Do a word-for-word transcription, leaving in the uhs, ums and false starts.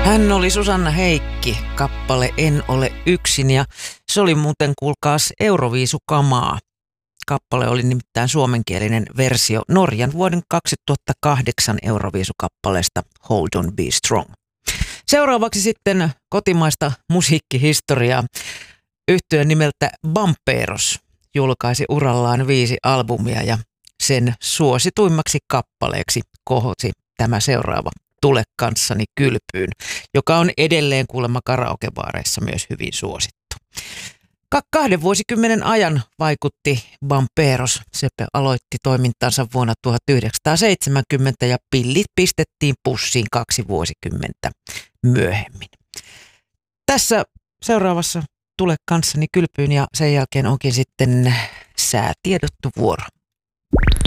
Hän oli Susanna Heikki, kappale En ole yksin, ja se oli muuten, kuulkaas, Euroviisukamaa. Kappale oli nimittäin suomenkielinen versio Norjan vuoden kaksituhattakahdeksan Euroviisukappaleesta Hold on Be Strong. Seuraavaksi sitten kotimaista musiikkihistoriaa. Yhtye nimeltä Bamperos julkaisi urallaan viisi albumia ja sen suosituimmaksi kappaleeksi kohosi tämä seuraava Tule kanssani kylpyyn, joka on edelleen kuulemma karaokebaareissa myös hyvin suosittu. Kahden vuosikymmenen ajan vaikutti Bamperos. Se aloitti toimintansa vuonna tuhatyhdeksänsataaseitsemänkymmentä ja pillit pistettiin pussiin kaksi vuosikymmentä myöhemmin. Tässä seuraavassa Tule kanssani kylpyyn ja sen jälkeen onkin sitten säätiedottu vuoro.